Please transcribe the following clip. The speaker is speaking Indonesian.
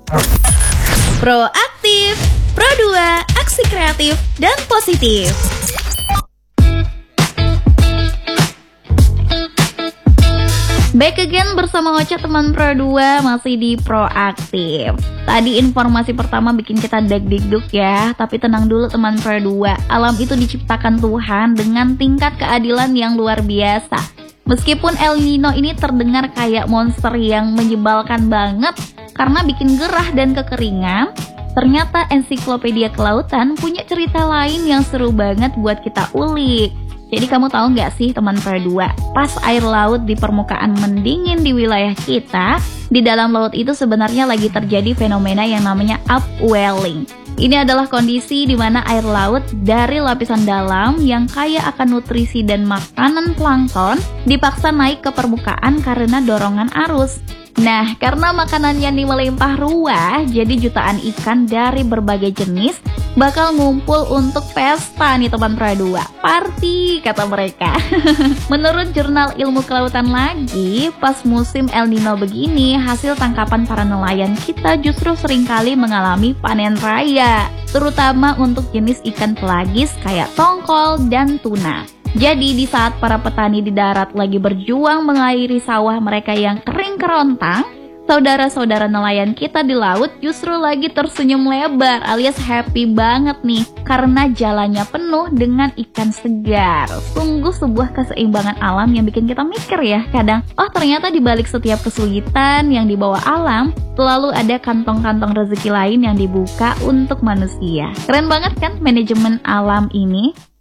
Proaktif, Pro 2, aksi kreatif dan positif. Back again bersama Ocha teman Pro 2 masih di Proaktif. Tadi informasi pertama bikin kita deg-degduk ya. Tapi tenang dulu teman Pro 2. Alam itu diciptakan Tuhan dengan tingkat keadilan yang luar biasa. Meskipun El Nino ini terdengar kayak monster yang menyebalkan banget karena bikin gerah dan kekeringan, ternyata ensiklopedia kelautan punya cerita lain yang seru banget buat kita ulik. Jadi kamu tahu nggak sih teman Pro 2, pas air laut di permukaan mendingin di wilayah kita, di dalam laut itu sebenarnya lagi terjadi fenomena yang namanya upwelling. Ini adalah kondisi di mana air laut dari lapisan dalam yang kaya akan nutrisi dan makanan plankton dipaksa naik ke permukaan karena dorongan arus. Nah, karena makanannya nih melimpah ruah, jadi jutaan ikan dari berbagai jenis bakal ngumpul untuk pesta nih teman Pro 2. Party kata mereka. Menurut jurnal ilmu kelautan lagi, pas musim El Nino begini, hasil tangkapan para nelayan kita justru seringkali mengalami panen raya, terutama untuk jenis ikan pelagis kayak tongkol dan tuna. Jadi di saat para petani di darat lagi berjuang mengairi sawah mereka yang kering kerontang, saudara-saudara nelayan kita di laut justru lagi tersenyum lebar alias happy banget nih karena jalannya penuh dengan ikan segar. Sungguh sebuah keseimbangan alam yang bikin kita mikir ya kadang, oh ternyata di balik setiap kesulitan yang dibawa alam, selalu ada kantong-kantong rezeki lain yang dibuka untuk manusia. Keren banget kan manajemen alam ini?